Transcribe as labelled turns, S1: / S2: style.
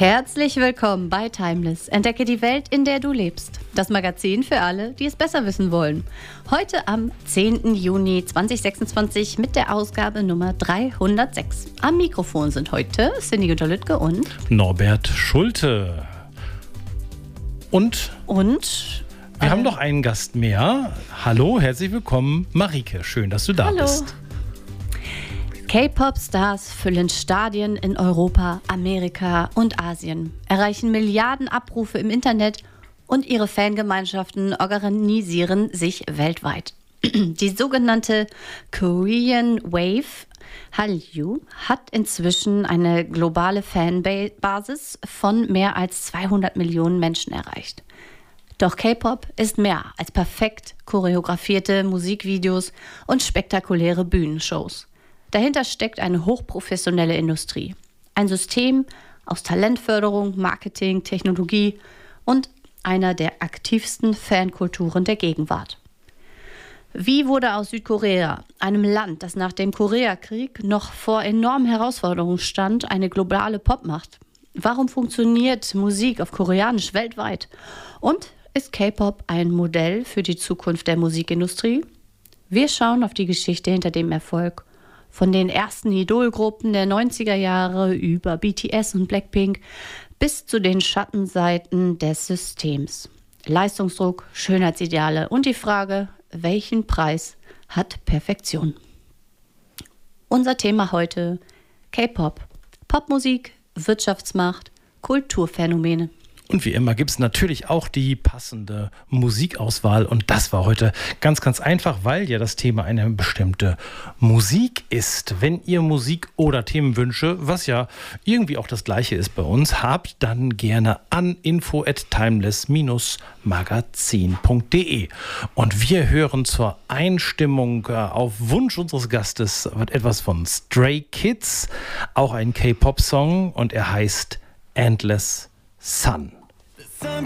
S1: Herzlich willkommen bei Timeless. Entdecke die Welt, in der du lebst. Das Magazin für alle, die es besser wissen wollen. Heute am 10. Juni 2026 mit der Ausgabe Nummer 306. Am Mikrofon sind heute Cindy Günther-Lüttke und
S2: Norbert Schulte. Und wir haben noch einen Gast mehr. Hallo, herzlich willkommen, Marike. Schön, dass du da bist.
S1: K-Pop-Stars füllen Stadien in Europa, Amerika und Asien, erreichen Milliarden Abrufe im Internet und ihre Fangemeinschaften organisieren sich weltweit. Die sogenannte Korean Wave, Hallyu, hat inzwischen eine globale Fanbasis von mehr als 200 Millionen Menschen erreicht. Doch K-Pop ist mehr als perfekt choreografierte Musikvideos und spektakuläre Bühnenshows. Dahinter steckt eine hochprofessionelle Industrie. Ein System aus Talentförderung, Marketing, Technologie und einer der aktivsten Fankulturen der Gegenwart. Wie wurde aus Südkorea, einem Land, das nach dem Koreakrieg noch vor enormen Herausforderungen stand, eine globale Popmacht? Warum funktioniert Musik auf Koreanisch weltweit? Und ist K-Pop ein Modell für die Zukunft der Musikindustrie? Wir schauen auf die Geschichte hinter dem Erfolg. Von den ersten Idolgruppen der 90er Jahre über BTS und Blackpink bis zu den Schattenseiten des Systems. Leistungsdruck, Schönheitsideale und die Frage, welchen Preis hat Perfektion? Unser Thema heute: K-Pop, Popmusik, Wirtschaftsmacht, Kulturphänomene.
S2: Und wie immer gibt es natürlich auch die passende Musikauswahl. Und das war heute ganz, ganz einfach, weil ja das Thema eine bestimmte Musik ist. Wenn ihr Musik oder Themenwünsche, was ja irgendwie auch das Gleiche ist bei uns, habt, dann gerne an info@timeless-magazin.de. Und wir hören zur Einstimmung auf Wunsch unseres Gastes etwas von Stray Kids, auch ein K-Pop-Song, und er heißt Endless Sun.